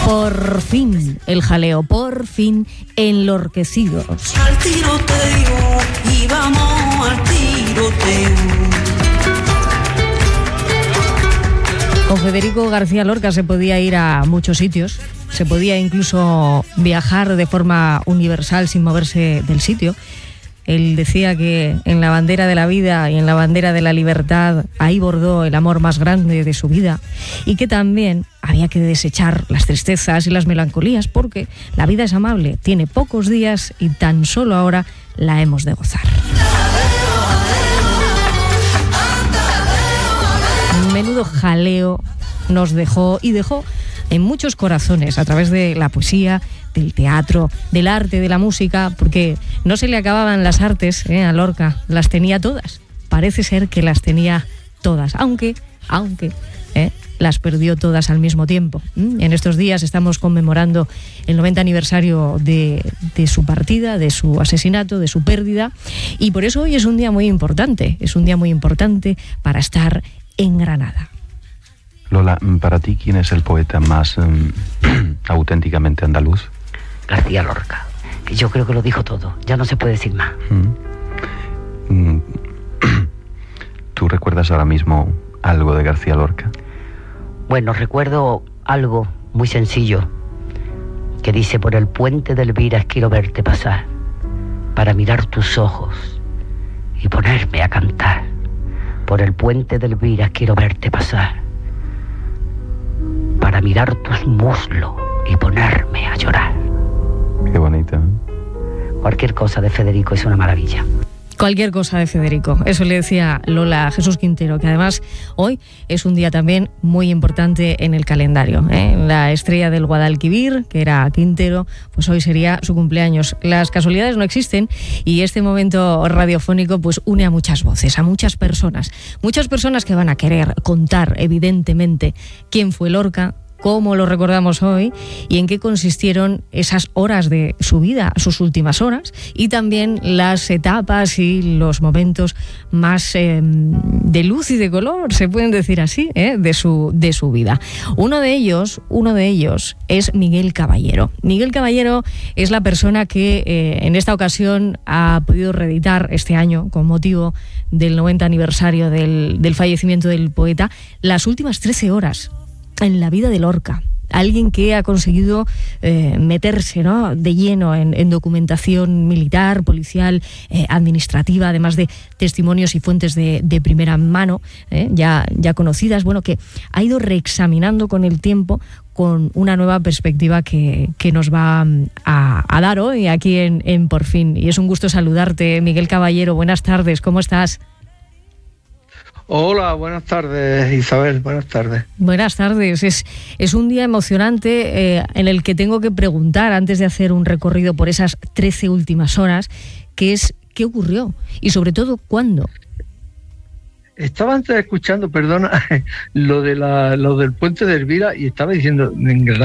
Por fin el jaleo, por fin enlorquecidos. Al tiroteo, y vamos al tiroteo. Con Federico García Lorca se podía ir a muchos sitios, se podía incluso viajar de forma universal sin moverse del sitio. Él decía que en la bandera de la vida y en la bandera de la libertad ahí bordó el amor más grande de su vida, y que también había que desechar las tristezas y las melancolías porque la vida es amable, tiene pocos días y tan solo ahora la hemos de gozar. Menudo jaleo nos dejó y dejó en muchos corazones a través de la poesía, del teatro, del arte, de la música, porque no se le acababan las artes a Lorca, las tenía todas. Parece ser que las tenía todas, aunque las perdió todas al mismo tiempo. En estos días estamos conmemorando el 90 aniversario de su partida, de su asesinato, de su pérdida, y por eso hoy es un día muy importante para estar en Granada. Lola, para ti, ¿quién es el poeta más auténticamente andaluz? García Lorca. Yo creo que lo dijo todo, ya no se puede decir más. ¿Tú recuerdas ahora mismo algo de García Lorca? Bueno, recuerdo algo muy sencillo que dice: por el puente del Viras quiero verte pasar, para mirar tus ojos y ponerme a cantar. Por el puente del Viras quiero verte pasar, para mirar tus muslos y ponerme a llorar. Qué bonito, ¿eh? Cualquier cosa de Federico es una maravilla. Cualquier cosa de Federico, eso le decía Lola a Jesús Quintero, que además hoy es un día también muy importante en el calendario, La estrella del Guadalquivir, que era Quintero, pues hoy sería su cumpleaños. Las casualidades no existen y este momento radiofónico pues une a muchas voces, a muchas personas que van a querer contar evidentemente quién fue Lorca, cómo lo recordamos hoy y en qué consistieron esas horas de su vida, sus últimas horas, y también las etapas y los momentos más de luz y de color, se pueden decir así, de su vida. Uno de ellos es Miguel Caballero. Miguel Caballero es la persona que en esta ocasión ha podido reeditar este año, con motivo del 90 aniversario del fallecimiento del poeta, las últimas 13 horas en la vida de Lorca. Alguien que ha conseguido meterse, ¿no?, de lleno en documentación militar, policial, administrativa, además de testimonios y fuentes de primera mano, ya conocidas, bueno, que ha ido reexaminando con el tiempo con una nueva perspectiva que nos va a dar hoy aquí en Por Fin. Y es un gusto saludarte, Miguel Caballero. Buenas tardes, ¿cómo estás? Hola, buenas tardes, Isabel, buenas tardes. Buenas tardes. Es un día emocionante en el que tengo que preguntar, antes de hacer un recorrido por esas 13 últimas horas, ¿qué ocurrió? Y sobre todo, ¿cuándo? Estaba antes escuchando, perdona, lo del puente de Elvira, y estaba diciendo, en